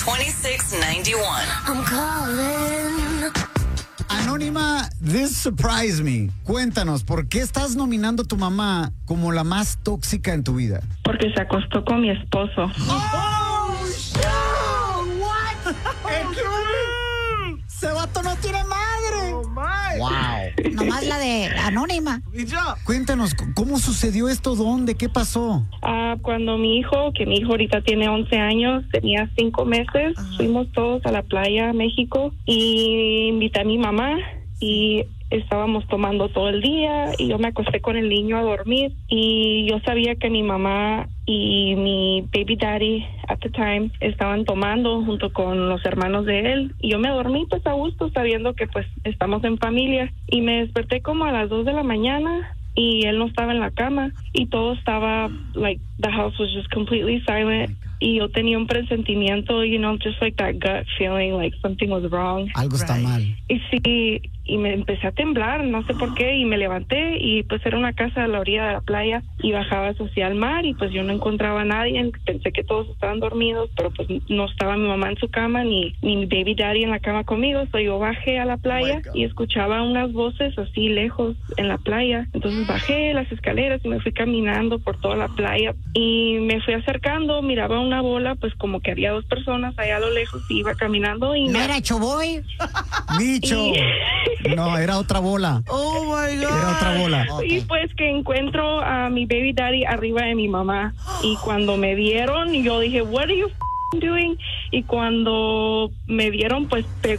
2691. I'm calling. Anónima, this surprised me. Cuéntanos, ¿por qué estás nominando a tu mamá como la más tóxica en tu vida? Porque se acostó con mi esposo. ¡Oh, shit! ¿What? ¡Ese vato no tiene madre! Oh, my. ¡Wow! Nomás la de Anónima. Y ya. Cuéntanos, ¿cómo sucedió esto? ¿Dónde? ¿Qué pasó? Cuando mi hijo ahorita tiene 11 años, tenía 5 meses, fuimos todos a la playa, México, y invité a mi mamá y estábamos tomando todo el día y yo me acosté con el niño a dormir y yo sabía que mi mamá y mi baby daddy at the time estaban tomando junto con los hermanos de él y yo me dormí pues a gusto sabiendo que pues estamos en familia y me desperté como a las 2 de la mañana y él no estaba en la cama y todo estaba like the house was just completely silent y yo tenía un presentimiento, just like that gut feeling like something was wrong. Algo está mal. Y sí, y me empecé a temblar, no sé por qué, y me levanté y pues era una casa a la orilla de la playa y bajaba hacia el mar y pues yo no encontraba a nadie, pensé que todos estaban dormidos, pero pues no estaba mi mamá en su cama ni mi baby daddy en la cama conmigo, so yo bajé a la playa y escuchaba unas voces así lejos en la playa, entonces bajé las escaleras y me fui caminando por toda la playa y me fui acercando, miraba una bola, pues como que había 2 personas allá a lo lejos y iba caminando y ¿No era Choboy? ¡Bicho! No, era otra bola. Oh, my God. Era otra bola. Y pues que encuentro a mi baby daddy arriba de mi mamá. Y cuando me vieron, yo dije, what are you doing? Y cuando me vieron, pues pegó